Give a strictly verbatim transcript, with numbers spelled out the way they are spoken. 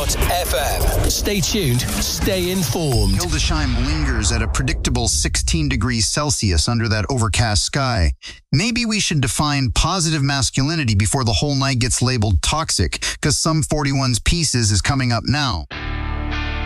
dot f m. Stay tuned, stay informed. Hildesheim lingers at a predictable sixteen degrees Celsius under that overcast sky. Maybe we should define positive masculinity before the whole night gets labeled toxic, because some forty-one's Pieces is coming up now.